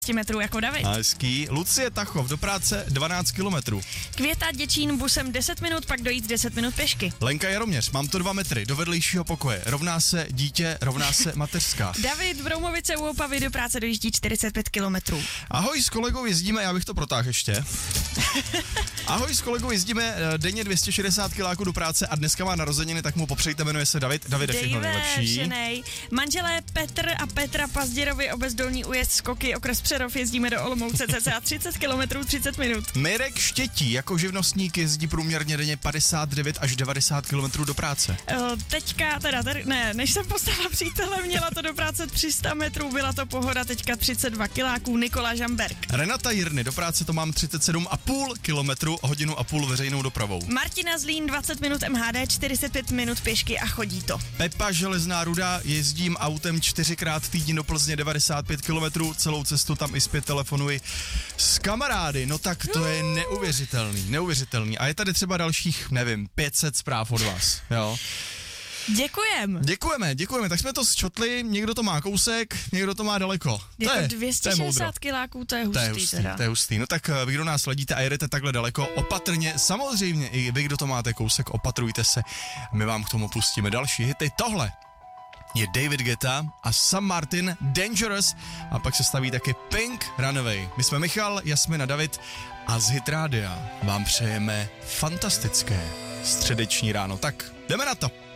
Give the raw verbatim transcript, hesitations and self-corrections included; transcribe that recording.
metrů jako David. Hezký. Lucie Tachov do práce dvanáct kilometrů. Květa Děčín busem deset minut, pak dojít deset minut pěšky. Lenka Jaroměř, mám to dva metry, do vedlejšího pokoje. Rovná se dítě, rovná se mateřská. David Broumovice u Opavy do práce dojíždí čtyřicet pět kilometrů. Ahoj, s kolegou jezdíme, já bych to protáhl ještě. Ahoj, s kolegou jezdíme denně dvě stě šedesát kiláků do práce a dneska má narozeniny, tak mu popřejte, jmenuje se David. Davide, všechno nejlepší. Šenej. Manželé Petr a Petra Pazděrovi obezdolní újezd skoky okres Přerov, jezdíme do Olomouce cca třicet kilometrů třicet minut. Mirek Štětí jako živnostník jezdí průměrně denně padesát devět až devadesát kilometrů do práce. O, teďka, teda, tady, ne, než jsem poslala přítele, měla to do práce tři sta metrů, byla to pohoda, teďka třicet dva kiláků, Nikola Žamberk. Renata Jirny, do práce to mám třicet sedm a půl kilometru, hodinu a půl veřejnou dopravou. Martina Zlín, dvacet minut M H D, čtyřicet pět minut pěšky a chodí to. Pepa Železná Ruda, jezdím autem čtyřikrát týdně do Plzně, devadesát pět kilometrů, celou cestu tam i zpět telefonuji s kamarády, no tak to je neuvěřitelný, neuvěřitelný. A je tady třeba dalších, nevím, pět set zpráv od vás, jo. Děkujem. Děkujeme, děkujeme, tak jsme to sčotli, někdo to má kousek, někdo to má daleko. Je to to je dvě stě šedesát kiláků, to je hustý, to je hustý teda. To je hustý, no tak vy, kdo nás sledíte a jedete takhle daleko, opatrně, samozřejmě i vy, kdo to máte kousek, opatrujte se, my vám k tomu pustíme další hity. Tohle je David Guetta a Sam Martin Dangerous a pak se staví taky Pink Runaway. My jsme Michal, Jasmina, David a z Hit Rádia vám přejeme fantastické středeční ráno. Tak jdeme na to.